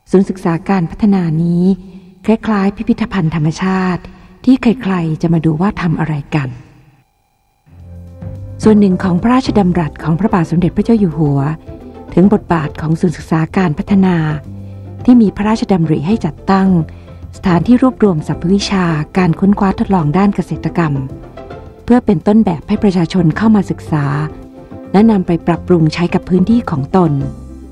ศูนย์ศึกษาการพัฒนานี้คล้ายๆพิพิธภัณฑ์ธรรมชาติที่ใครๆจะมาดูว่าทำอะไรกันส่วนหนึ่งของพระราชดำรัสของพระบาทสมเด็จพระเจ้าอยู่หัวถึงบทบาทของศูนย์ศึกษาการพัฒนาที่มีพระราชดำริให้จัดตั้งสถานที่รวบรวมสรรพวิชาการค้นคว้าทดลองด้านเกษตรกรรมเพื่อเป็นต้นแบบให้ประชาชนเข้ามาศึกษาและนำไปปรับปรุงใช้กับพื้นที่ของตน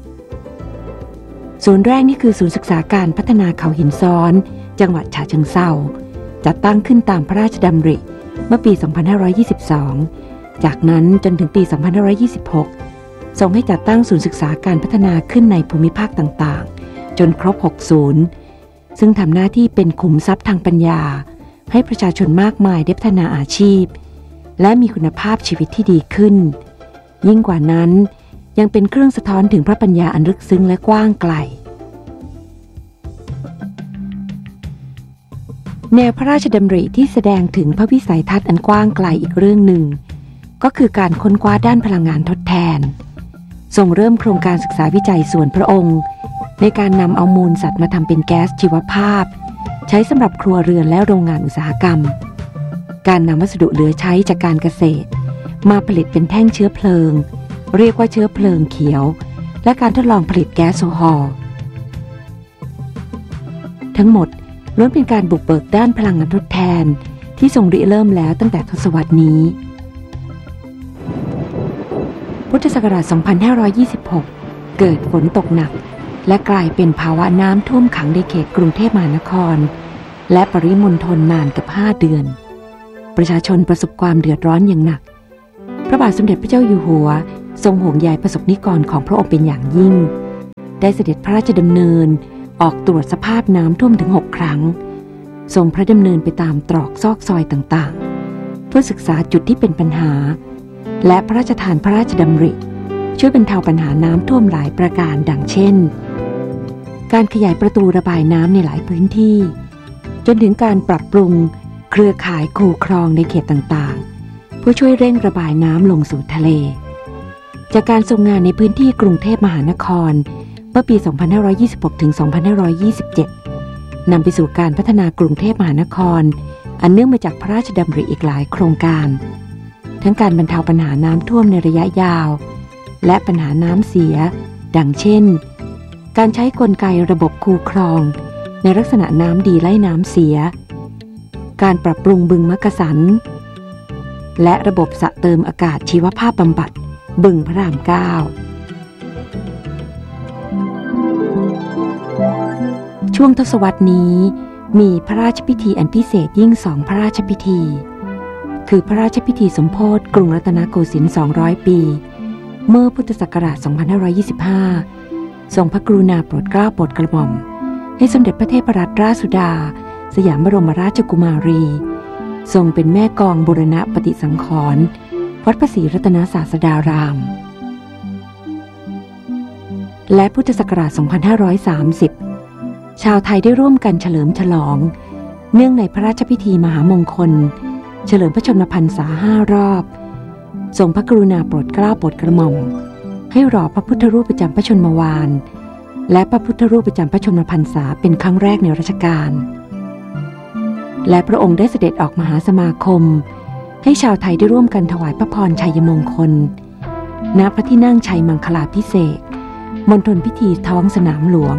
ศูนย์แรกนี่คือศูนย์ศึกษาการพัฒนาเขาหินซ้อนจังหวัดฉะเชิงเทราจัดตั้งขึ้นตามพระราชดำริเมื่อปี 2522 จากนั้นจนถึงปี 2526 ทรงให้จัดตั้งศูนย์ศึกษาการพัฒนาขึ้นในภูมิภาคต่างๆจนครบ 6 ศูนย์ซึ่งทำหน้าที่เป็นขุมทรัพย์ทางปัญญาให้ประชาชนมากมายได้พัฒนาอาชีพและมีคุณภาพชีวิตที่ดีขึ้นยิ่งกว่านั้นยังเป็นเครื่องสะท้อนถึงพระปัญญาอันลึกซึ้งและกว้างไกลแนวพระราชดำริที่แสดงถึงพระวิสัยทัศน์อันกว้างไกลอีกเรื่องหนึ่งก็คือการค้นคว้าด้านพลังงานทดแทนทรงเริ่มโครงการศึกษาวิจัยส่วนพระองค์ในการนำเอามูลสัตว์มาทำเป็นแก๊สชีวภาพใช้สำหรับครัวเรือนและโรงงานอุตสาหกรรมการนำวัสดุเหลือใช้จากการเกษตรมาผลิตเป็นแท่งเชื้อเพลิงเรียกว่าเชื้อเพลิงเขียวและการทดลองผลิตแก๊สโซฮอลทั้งหมดล้วนเป็นการบุกเบิกด้านพลังงานทดแทนที่ทรงริเริ่มแล้วตั้งแต่ทศวรรษนี้พุทธศักราช 2526 เกิดฝนตกหนักและกลายเป็นภาวะน้ำท่วมขังในเขตกรุงเทพมหานครและปริมณฑลนานกับ5 เดือนประชาชนประสบความเดือดร้อนอย่างหนักพระบาทสมเด็จพระเจ้าอยู่หัวทรงห่วงใยประสบนิกรของพระองค์เป็นอย่างยิ่งได้เสด็จพระราชดำเนินออกตรวจสภาพน้ำท่วมถึง6 ครั้งทรงพระดำเนินไปตามตรอกซอกซอยต่างๆเพื่อศึกษาจุดที่เป็นปัญหาและพระราชทานพระราชดำริช่วยบรรเทาปัญหาน้ำท่วมหลายประการดังเช่นการขยายประตูระบายน้ำในหลายพื้นที่จนถึงการปรับปรุงเครือข่ายคูคลองในเขตต่างๆเพื่อช่วยเร่งระบายน้ำลงสู่ทะเลจากการทรงงานในพื้นที่กรุงเทพมหานครเมื่อปี 2526 ถึง 2527 นำไปสู่การพัฒนากรุงเทพมหานครอันเนื่องมาจากพระราชดำริอีกหลายโครงการทั้งการบรรเทาปัญหาน้ำท่วมในระยะยาวและปัญหาน้ำเสียดังเช่นการใช้กลไกระบบคูคลองในลักษณะน้ำดีไล่น้ำเสียการปรับปรุงบึงมักกะสันและระบบสระเติมอากาศชีวภาพบำบัดบึงพระราม 9ช่วงทศวรรษนี้มีพระราชพิธีอันพิเศษยิ่ง2 พระราชพิธีคือพระราชพิธีสมโภชกรุงรัตนโกสินทร์200 ปีเมื่อพุทธศักราช 2525 ทรงพระกรุณาโปรดเกล้าโปรดกระหม่อมให้สมเด็จพระเทพรัตนราชสุดาสยามบรมราชกุมารีทรงเป็นแม่กองบูรณปฏิสังขรณ์วัดพระศรีรัตนศาสดารามและพุทธศักราช 2530 ชาวไทยได้ร่วมกันเฉลิมฉลองเนื่องในพระราชพิธีมหามงคลเฉลิมพระชนมพรรษา5 รอบทรงพระกรุณาโปรดเกล้าโปรดกระหม่อมให้หล่อพระพุทธรูปประจำพระชนมวาลและพระพุทธรูปประจำพระชนมพรรษาเป็นครั้งแรกในรัชกาลและพระองค์ได้เสด็จออกมหาสมาคมให้ชาวไทยได้ร่วมกันถวายพระพรชัยมงคลณพระที่นั่งชัยมังคลาภิเษกมณฑลพิธีท้องสนามหลวง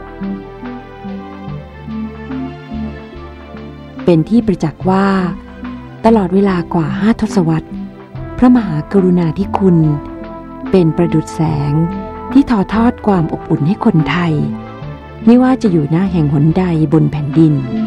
เป็นที่ประจักษ์ว่าตลอดเวลากว่า5 ทศวรรษพระมหากรุณาธิคุณเป็นประดุจแสงที่ทอทอดความอบอุ่นให้คนไทยไม่ว่าจะอยู่ณแห่งหนใดบนแผ่นดิน